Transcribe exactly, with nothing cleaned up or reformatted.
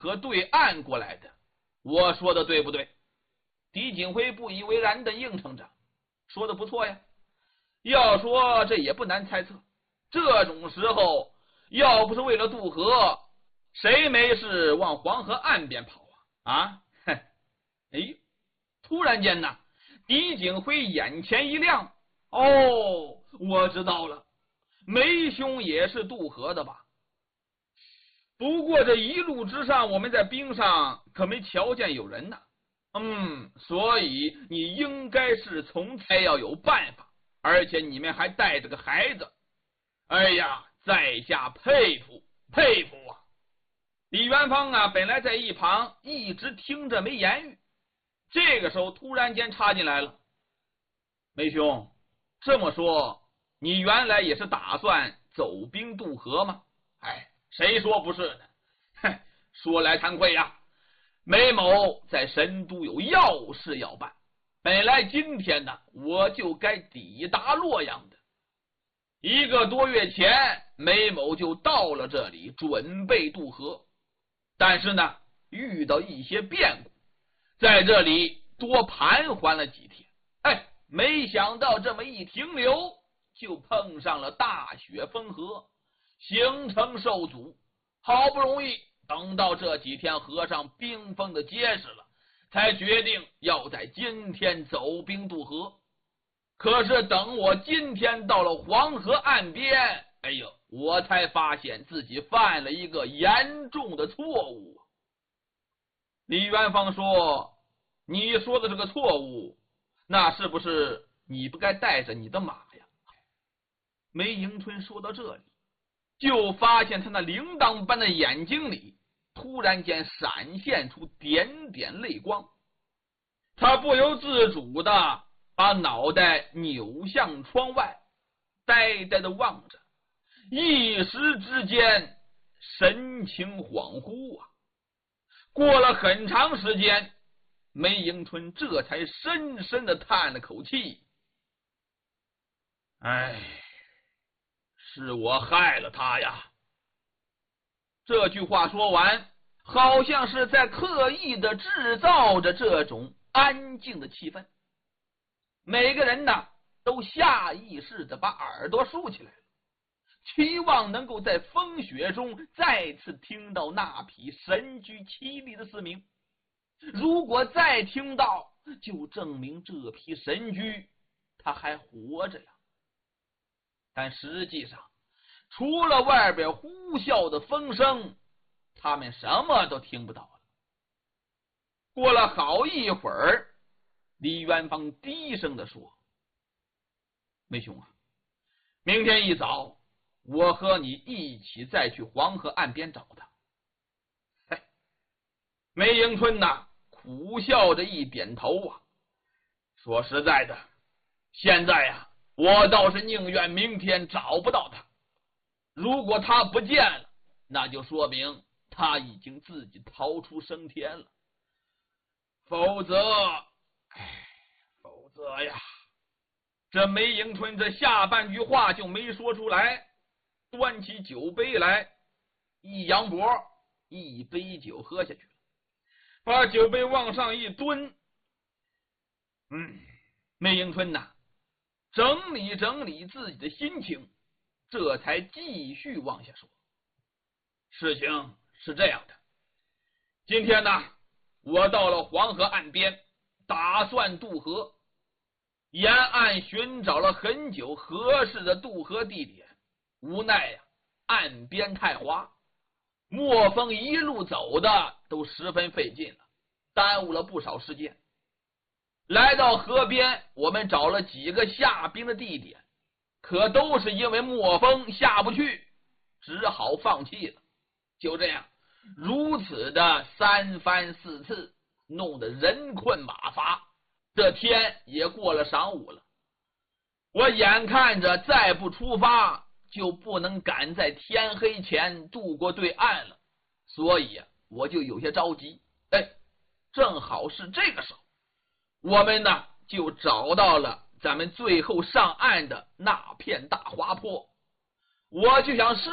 和对岸过来的，我说的对不对？”狄景辉不以为然的应承着：“说的不错呀。要说这也不难猜测，这种时候要不是为了渡河，谁没事往黄河岸边跑啊？啊，嘿，哎，突然间呢，狄景辉眼前一亮，哦，我知道了，梅兄也是渡河的吧？不过这一路之上，我们在冰上可没瞧见有人呢。嗯，所以你应该是从才要有办法，而且你们还带着个孩子。哎呀，在下佩服佩服啊！”李元芳啊，本来在一旁一直听着没言语，这个时候突然间插进来了：“梅兄，这么说，你原来也是打算走兵渡河吗？”“哎，谁说不是呢？哼，说来惭愧呀，梅某在神都有要事要办，本来今天呢，我就该抵达洛阳的。一个多月前，梅某就到了这里，准备渡河。但是呢，遇到一些变故，在这里多盘桓了几天。哎，没想到这么一停留，就碰上了大雪封河，行程受阻。好不容易等到这几天河上冰封的结实了，才决定要在今天走兵渡河。可是等我今天到了黄河岸边，哎呦，我才发现自己犯了一个严重的错误。”李元芳说：“你说的这个错误，那是不是你不该带着你的马呀？”梅迎春说到这里，就发现他那铃铛般的眼睛里突然间闪现出点点泪光，他不由自主的把脑袋扭向窗外，呆呆的望着，一时之间神情恍惚啊。过了很长时间，梅迎春这才深深的叹了口气：“哎，是我害了他呀。”这句话说完，好像是在刻意的制造着这种安静的气氛。每个人呢，都下意识的把耳朵竖起来了，期望能够在风雪中再次听到那匹神驹凄厉的嘶鸣。如果再听到，就证明这匹神驹它还活着呀。但实际上，除了外边呼啸的风声，他们什么都听不到了。过了好一会儿，李元芳低声的说：“梅兄啊，明天一早我和你一起再去黄河岸边找他。”嘿，梅迎春呐，苦笑着一点头啊，说实在的，现在呀、啊，我倒是宁愿明天找不到他。如果他不见了，那就说明他已经自己逃出升天了。否则，哎，否则呀，这梅迎春这下半句话就没说出来，端起酒杯来，一扬脖，一杯酒喝下去了，把酒杯往上一蹲。嗯，梅迎春呐，整理整理自己的心情，这才继续往下说。事情是这样的，今天呢，我到了黄河岸边，打算渡河。沿岸寻找了很久合适的渡河地点，无奈呀、啊，岸边太滑，墨风一路走的都十分费劲了，耽误了不少时间。来到河边，我们找了几个下冰的地点，可都是因为墨风下不去，只好放弃了。就这样，如此的三番四次，弄得人困马乏。这天也过了晌午了，我眼看着再不出发，就不能赶在天黑前渡过对岸了，所以啊，我就有些着急。哎，正好是这个时候，我们呢就找到了咱们最后上岸的那片大滑坡，我就想试